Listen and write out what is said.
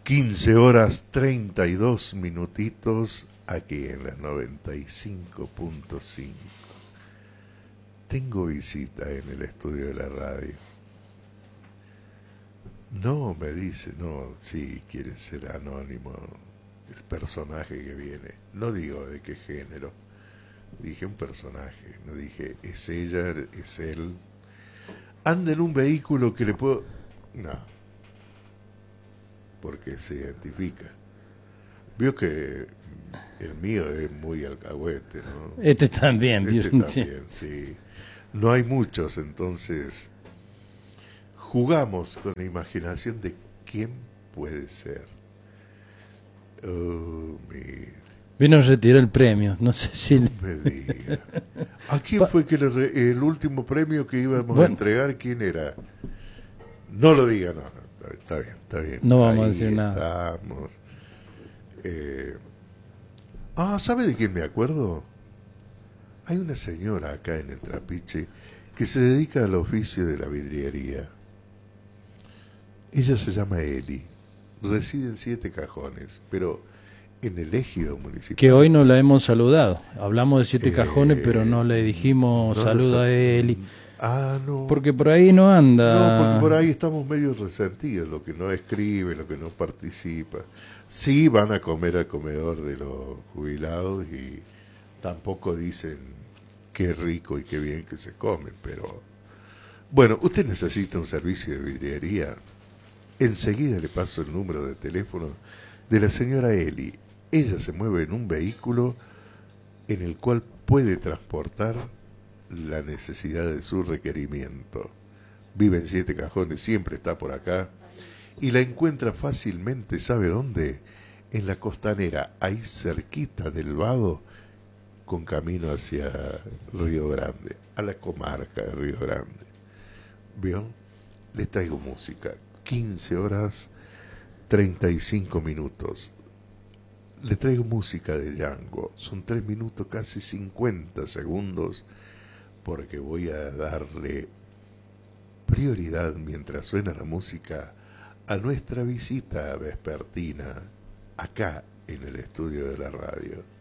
15 horas 32 minutitos aquí en la 95.5. Tengo visita en el estudio de la radio. No, me dice, no, sí, quiere ser anónimo el personaje que viene. No digo de qué género. Dije un personaje, no dije es ella, es él. Anda en un vehículo que le puedo... No, porque se identifica. Vio que el mío es muy alcahuete, ¿no? Este también. Este también, sí. No hay muchos, entonces jugamos con la imaginación de quién puede ser. Oh, mira. Vino a retirar el premio, no sé si... No me diga. ¿A quién fue que el último premio que íbamos a entregar? ¿Quién era? No lo diga, no, está bien, está bien. No vamos Ahí a decir nada. Estamos. ¿Sabe de quién me acuerdo? Hay una señora acá en el Trapiche que se dedica al oficio de la vidriería. Ella se llama Eli, reside en 7 Cajones, pero en el ejido municipal. Que hoy no la hemos saludado. Hablamos de 7 Cajones, pero no le dijimos no saluda a Eli. No. Porque por ahí no anda. No, porque por ahí estamos medio resentidos, lo que no escribe, lo que no participa. Sí van a comer al comedor de los jubilados y tampoco dicen qué rico y qué bien que se come, pero... Bueno, usted necesita un servicio de vidriería. Enseguida le paso el número de teléfono de la señora Eli. Ella se mueve en un vehículo en el cual puede transportar la necesidad de su requerimiento. Vive en 7 Cajones, siempre está por acá y la encuentra fácilmente, ¿sabe dónde? En la Costanera, ahí cerquita del Vado, con camino hacia Río Grande, a la comarca de Río Grande. ¿Vio? Les traigo música. 15 horas 35 minutos. Le traigo música de Django. Son 3 minutos, casi 50 segundos, porque voy a darle prioridad mientras suena la música a nuestra visita vespertina acá en el estudio de la radio.